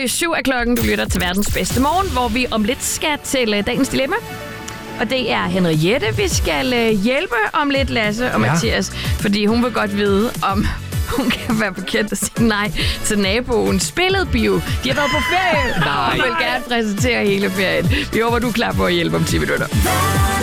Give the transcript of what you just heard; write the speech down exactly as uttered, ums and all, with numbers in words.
i syv er klokken. Du lytter til verdens bedste morgen, hvor vi om lidt skal til uh, dagens dilemma. Og det er Henriette, vi skal uh, hjælpe om lidt, Lasse og ja. Mathias. Fordi hun vil godt vide, om hun kan være bekendt at sige nej til naboens billedbio. De har været på ferie. Nej. Hun vil gerne præsentere hele ferien. Vi håber, du er klar på at hjælpe om ti minutter.